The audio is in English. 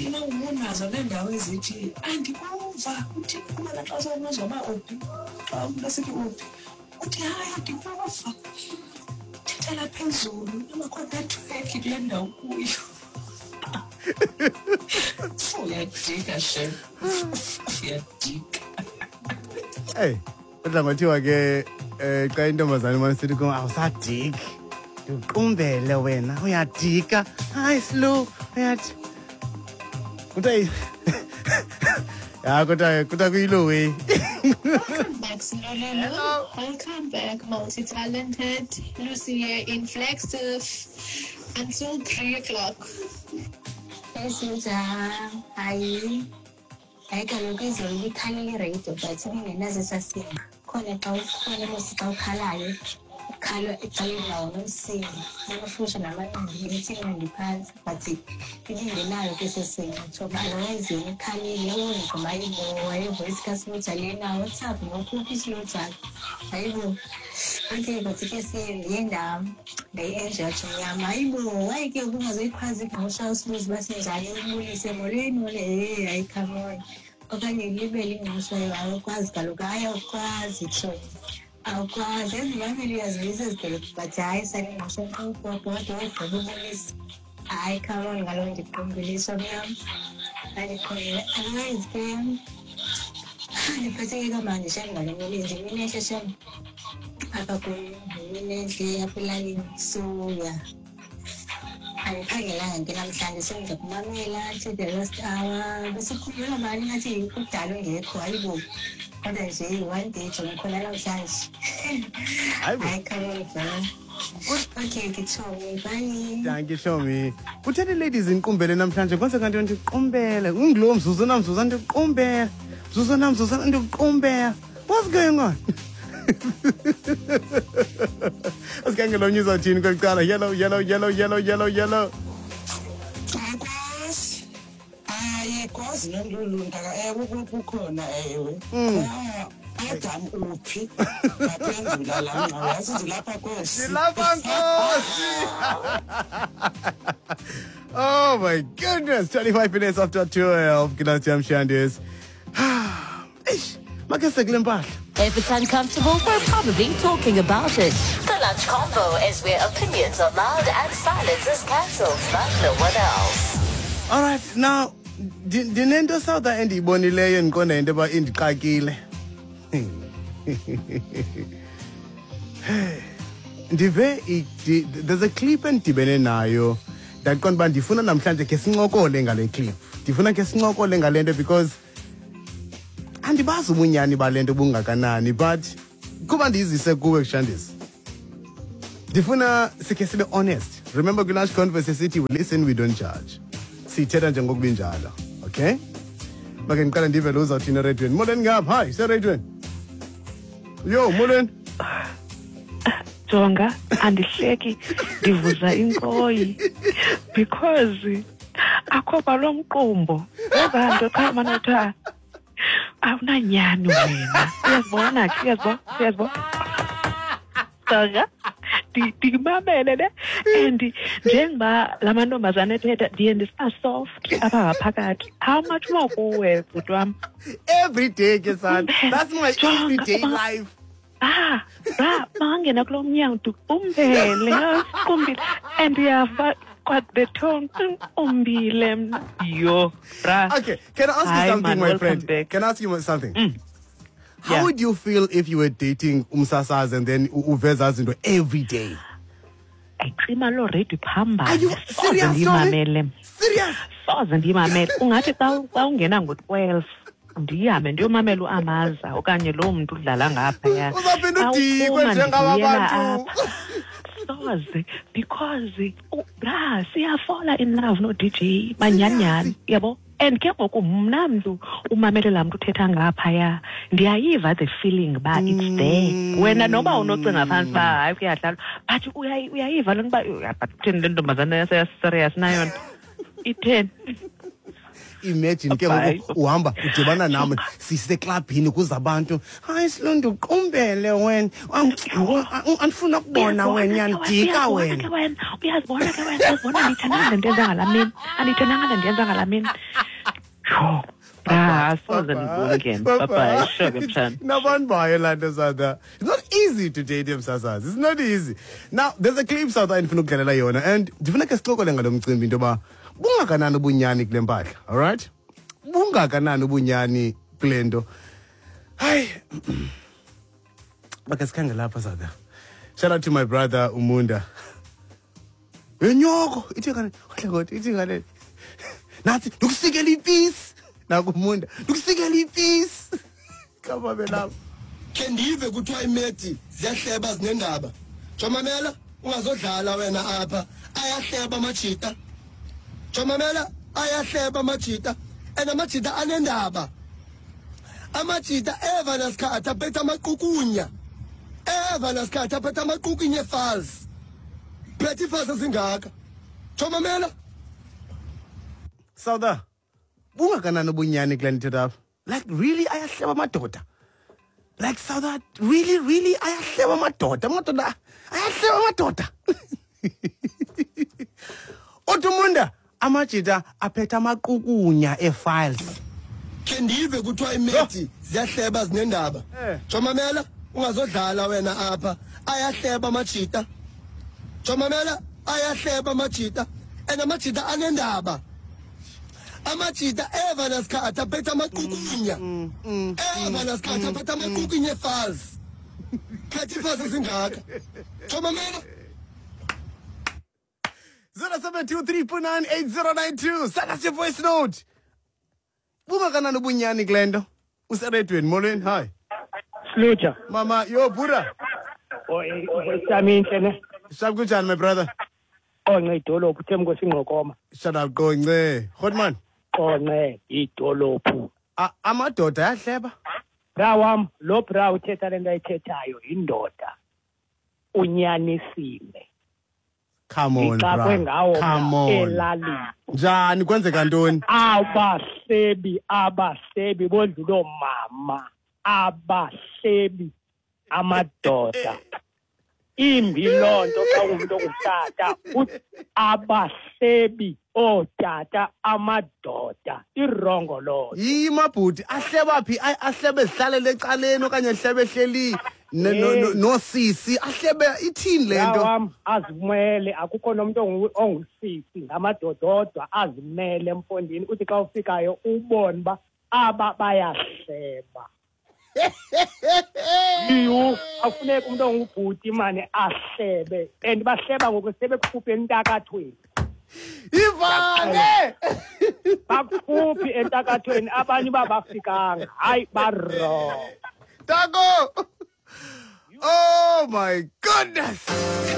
thina unazo nendawo ezithi andikuva uthi kuba naxa sokuzoba uphi xa besithi uphi uthi hayi ndikuva thethela phezulu amakho network kule ndawo kuyo uyadika shem uyadika hey kodwa ngothiwa ke xa intombazane manisithi kuma awusadiki uqumbele wena uyadika hayi slow uyathi kuthiwa ya kodwa kuyilo way. Welcome back, Sinolelo. Welcome back, multi-talented. Lucy here in Flexive until 3 o'clock. Hayi kaloku izolo ikhalele radio but ingenazo sasinga khona xa ukhona musixa ukhalayo ukhalo ecaleni lawo nomsinga nofusha namanqindi ithina ngiphansi but ingenayo kesesinga so balazi ikhalele yonke mayibo wayevoice kasimoja lena WhatsApp nokhuphi isiloja hayibo ake bathi ke siyenda ngayenja nyama hayibo wayeke kungazoyikhwazi ngosha usibuzi basenjani ubulise molweni ole hayi come on okanye libele ingqosho awukwazi kaloku ayakwazi tho awukwazi ezimameli uyazilisa ezidolophu but hayi sale ngqosho kodwa ubulisa hayi come on ngalo ndiqombiliso yam andikhona otherwise ke ndiphatheke kamandi shem ngale mini nje mina enhle shem apha mina enhle apha elalini suya ayikhangelanga ke namhlanje senza kumamela to the last hour besikhuluma mali ngathi kudala ungekho hayibo kodwa nje one day ngikhona namhlanje hayi khamona okay ngithomi bye. Thank you Shomi. Kutheni ladies inqumbele namhlanje konse kanti ndiqumbele ngilo mzuzu namzuzu ndiqumbele mzuzu namzuzu ndiqumbele what's going on? Asikangelo nyuza thini kwecala yellow. Ayikwazi nolulunda kukhona ewe Adam uphi ngaphendula la ngqa yazi ndilapha Nkosi Oh my goodness, 25 minutes after 12 Kinati Amshandis. Makase kule mpahla. If it's uncomfortable, we're probably talking about it. The Lunch Combo is where opinions are loud and silence is cancelled, but no one else. All right, now, dinento South End ibonileyo ndiqonda into ba indiqakile. There's a clip endibene nayo ndaqonda ba ndifuna namhlanje ke sincokole ngale clip. Ndifuna ke sincokole ngale nto because andibazi ubunyani balento bungakanani but kuba ndizise kuwe kushandisa ndifuna sikhe sibe honest. Remember kwi-lunch converse sithi we listen we don't judge, sithetha njengokubinjalo. Okay, make ngiqala ndive lo uzawuthina eredweni. Molweni ngapha, hi seredweni. Yo Molweni. Jonga andihleki ndivuza inkoyi because akho balomqumbo ezanto cha manotha awunanyani wena uyazibona Jonga ndimamele le and njengoba la mantombazane ethetha ndiye ndisa soft apha ngaphakathi. How much more kuwe bhuti wam? Every day ke son, that's my everyday life. Mangena kulo mnyango umbele umbile and yava quite the tone umbile yo bra. Okay, can I ask you something, my friend? Can I ask you something? How would you feel if you were dating umsasaz and then uveza into every day? Exima lo ready phamba. Are you serious? Serious? Soze ndimamele. Ungathi xa ungena ngo12 ndiyame ndiyomamela uAmaza okanye lo muntu udlala ngapha ya. Uzaphinda udikwe njengabantu. Soze because bra siyafola in love no DJ manyanyani yabo. And ke ngoku mna mntu umamelela muntu uthetha ngapha ya ndiyayiva the feeling ba it's there wena noba unocinga phansi ba hayi kuyadlala but uyayiva lona ba but utheni le ntombazane serious nayo itheni imagine ke ngoku uhamba udibana nami siseklabhini kuza abantu hayi Silondo uqumbele wena andifuna ukubona wena yandika wena uyazibona ke wena uzibona ndithanda le nto yenza ngalamini andithanda le nto yenza ngalamini soze ndibungene bye shoke mshana nabantu bayo laa nto Satha. It's not easy to date Msasazi. It's not easy. Now there's a clip Satha endifuna ukudlalela yona and ndifuna ke sixokole ngalo mcimbi into yoba bungakanani ubunyani kule mpahla, all right? Bungakanani ubunyani kule nto. Hayi bakhe sikhange lapha Satha. Shout out to my brother Umunda. Enyoko ithi ngane kodwa ithi ngane nathi ukusikela ipeace nakumunda ukusikela ipeace kama belapha ke ndive kuthiwa imeti ziyahleba zinendaba Jomamela ungazodlala wena apha ayahleba amajita Jomamela ayahleba amajita amajita anendaba amajita eva nasikhathi aphethe amaqukunya eva nasikhathi aphethe amaqukunya false phethe false zingaka Jomamela Sauda bungakanani ubunyani kule nto lapha like really ayahleba amadoda like Sauda really ayahleba amadoda ayahleba amadoda Utumunda amajita aphethe amaqukunya e-files ke ndive kuthiwa imeti ziyahleba zinendaba Jomamela ungazodlala wena apha ayahleba amajita Jomamela ayahleba amajita amajita anendaba amajita eva nasikhathi aphethe amaqukunya eva nasikhathi aphethe amaqukunya false phethe false zingaka Jomamela 0723498092 send us your voice note bungakanani ubunyani kule nto useredweni molweni hi Sluja mama yo bura sami inhle ne shabu kunjani my brother once idolophu Themko Singqokoma shut up Qonce Hotman once idolophu amadoda ayahleba bra wam lo bra uthetha lento ayithethayo indoda unyanisile come on bro come on elalini njani kwenzeka ntoni abahlebi bodlulo mama abahlebi amadoda imbi lonto xa umuntu ongutata abahlebi otata amadoda irongo lo yimabhuti ahleba phi ahlebe zihlalele ecaleni okanye ahlebe ehleli nosisi ahlebe ithini lento wam azimele akukho nomuntu ongusisi ngamadododwa azimele emfondini uthi xa ufikayo ubone ba aba bayahleba afuneka umuntu ongubhuti mane ahlebe and bahleba ngoku sebekufuphi entakathweni ivane bakufuphi entakathweni abanye babafikanga hayi baro Taco oh my goodness